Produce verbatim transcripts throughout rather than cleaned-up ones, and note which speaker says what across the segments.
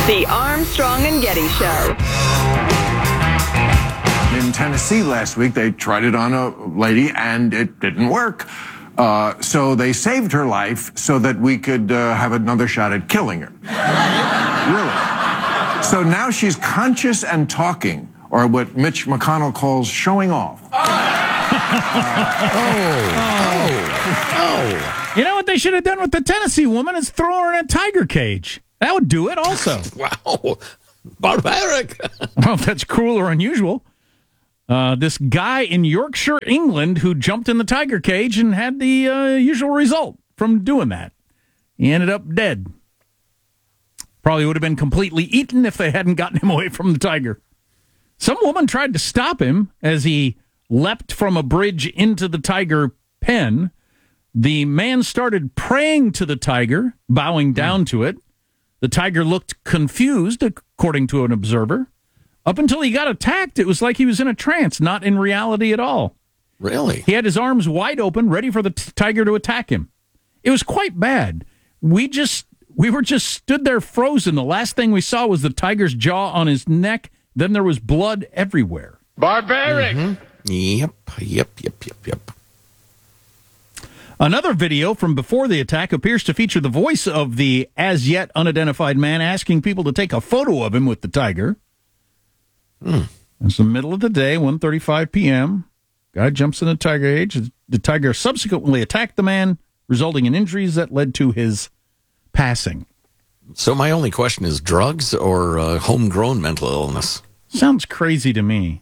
Speaker 1: The Armstrong and Getty Show.
Speaker 2: In Tennessee last week, they tried it on a lady, and it didn't work. Uh, so they saved her life so that we could uh, have another shot at killing her. Really. So now she's conscious and talking, or what Mitch McConnell calls showing off.
Speaker 3: Oh. Oh. Oh.
Speaker 4: You know what they should have done with the Tennessee woman is throw her in a tiger cage. That would do it also.
Speaker 3: Wow. Barbaric.
Speaker 4: Well, that's cruel or unusual. Uh, this guy in Yorkshire, England, who jumped in the tiger cage and had the uh, usual result from doing that. He ended up dead. Probably would have been completely eaten if they hadn't gotten him away from the tiger. Some woman tried to stop him as he leapt from a bridge into the tiger pen. The man started praying to the tiger, bowing down mm. to it. The tiger looked confused, according to an observer. Up until he got attacked, it was like he was in a trance, not in reality at all.
Speaker 3: Really?
Speaker 4: He had his arms wide open, ready for the t- tiger to attack him. It was quite bad. We just, we were just stood there frozen. The last thing we saw was the tiger's jaw on his neck. Then there was blood everywhere.
Speaker 5: Barbaric.
Speaker 3: Mm-hmm. Yep, yep, yep, yep, yep.
Speaker 4: Another video from before the attack appears to feature the voice of the as yet unidentified man asking people to take a photo of him with the tiger.
Speaker 3: Hmm.
Speaker 4: It's the middle of the day, one thirty-five p.m. Guy jumps in a tiger cage. The tiger subsequently attacked the man, resulting in injuries that led to his passing.
Speaker 3: So my only question is drugs or uh, homegrown mental illness?
Speaker 4: Sounds crazy to me.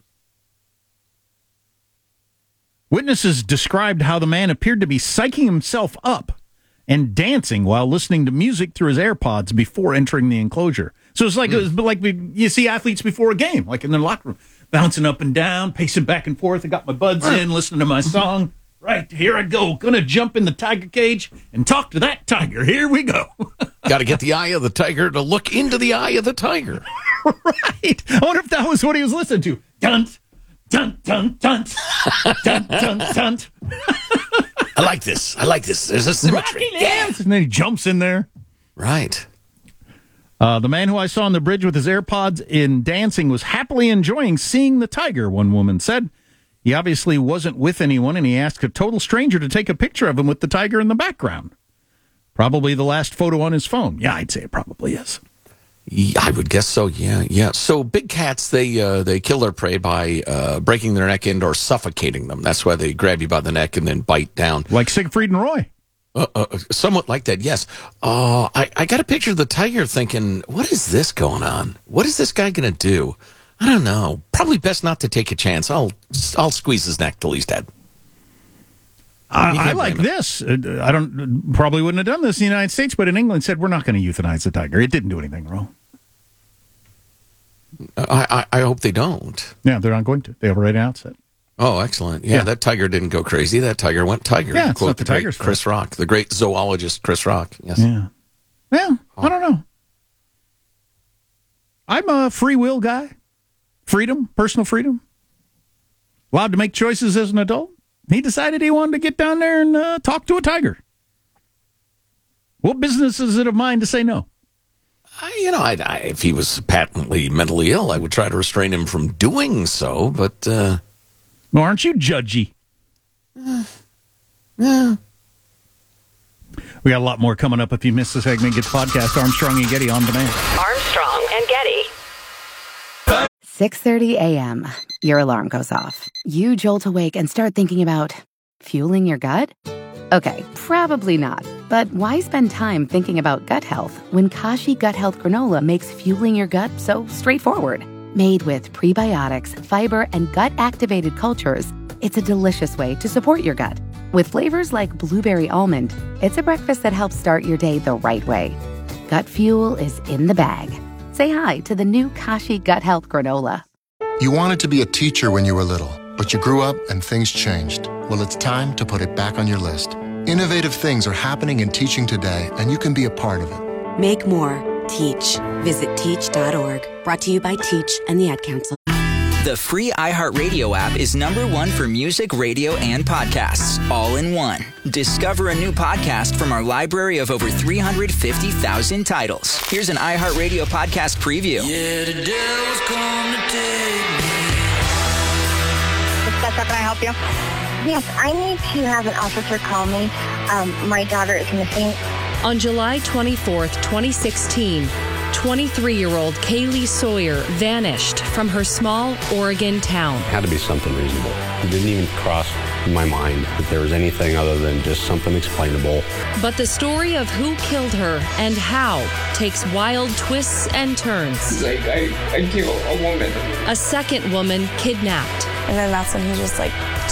Speaker 4: Witnesses described how the man appeared to be psyching himself up and dancing while listening to music through his AirPods before entering the enclosure. So it's like mm. it was like you see athletes before a game, like in their locker room, bouncing up and down, pacing back and forth. I got my buds in, listening to my song. Right, here I go. Gonna jump in the tiger cage and talk to that tiger. Here we go.
Speaker 3: Got to get the eye of the tiger to look into the eye of the tiger.
Speaker 4: Right. I wonder if that was what he was listening to. Dunt, dunt, dunt, dunt, dunt, dunt, dunt.
Speaker 3: I like this. I like this. There's a symmetry.
Speaker 4: Yeah. And then he jumps in there.
Speaker 3: Right.
Speaker 4: Uh, the man who I saw on the bridge with his AirPods in dancing was happily enjoying seeing the tiger, one woman said. He obviously wasn't with anyone, and he asked a total stranger to take a picture of him with the tiger in the background. Probably the last photo on his phone. Yeah, I'd say it probably is.
Speaker 3: Yeah, I would guess so, yeah, yeah. So big cats, they uh, they kill their prey by uh, breaking their neck in or suffocating them. That's why they grab you by the neck and then bite down.
Speaker 4: Like Siegfried and Roy.
Speaker 3: Uh, uh, somewhat like that, yes. Uh, I, I got a picture of the tiger thinking, what is this going on? What is this guy going to do? I don't know. Probably best not to take a chance. I'll I'll squeeze his neck till he's dead.
Speaker 4: I, I like this. I don't probably wouldn't have done this in the United States, but in England said we're not going to euthanize the tiger. It didn't do anything wrong.
Speaker 3: I, I I hope they don't.
Speaker 4: Yeah, they're not going to. They have already announced it.
Speaker 3: Oh, excellent. Yeah, yeah, that tiger didn't go crazy. That tiger went tiger.
Speaker 4: Yeah, it's
Speaker 3: Quote
Speaker 4: not the,
Speaker 3: the
Speaker 4: tiger's
Speaker 3: great Chris Rock, the great zoologist Chris Rock. Yes.
Speaker 4: Yeah. Well, oh. I don't know. I'm a free will guy. Freedom, personal freedom. Allowed to make choices as an adult. He decided he wanted to get down there and uh, talk to a tiger. What business is it of mine to say no?
Speaker 3: I, you know, I, I, if he was patently mentally ill, I would try to restrain him from doing so, but... Uh,
Speaker 4: well, aren't you judgy?
Speaker 3: Uh, yeah.
Speaker 4: We got a lot more coming up. If you missed the segment, get the podcast Armstrong and Getty on demand.
Speaker 1: Armstrong and Getty.
Speaker 6: six thirty a.m. Your alarm goes off. You jolt awake and start thinking about fueling your gut? Okay, probably not. But why spend time thinking about gut health when Kashi Gut Health Granola makes fueling your gut so straightforward? Made with prebiotics, fiber, and gut-activated cultures, it's a delicious way to support your gut. With flavors like blueberry almond, it's a breakfast that helps start your day the right way. Gut fuel is in the bag. Say hi to the new Kashi Gut Health Granola.
Speaker 7: You wanted to be a teacher when you were little, but you grew up and things changed. Well, it's time to put it back on your list. Innovative things are happening in teaching today, and you can be a part of it.
Speaker 8: Make more. Teach. Visit teach dot org. Brought to you by Teach and the Ad Council.
Speaker 5: The free iHeartRadio app is number one for music, radio, and podcasts, all in one. Discover a new podcast from our library of over three hundred fifty thousand titles. Here's an iHeartRadio podcast preview.
Speaker 8: Yeah, the devil's come to take me.
Speaker 9: Can I help you?
Speaker 10: Yes, I need to have an officer call me. Um, my daughter is missing.
Speaker 11: On July twenty-fourth, twenty sixteen, twenty-three-year-old Kaylee Sawyer vanished from her small Oregon town.
Speaker 12: It had to be something reasonable. It didn't even cross my mind that there was anything other than just something explainable.
Speaker 11: But the story of who killed her and how takes wild twists and turns.
Speaker 13: Like, I, I killed a woman.
Speaker 11: A second woman kidnapped.
Speaker 14: And then that's when he just, like,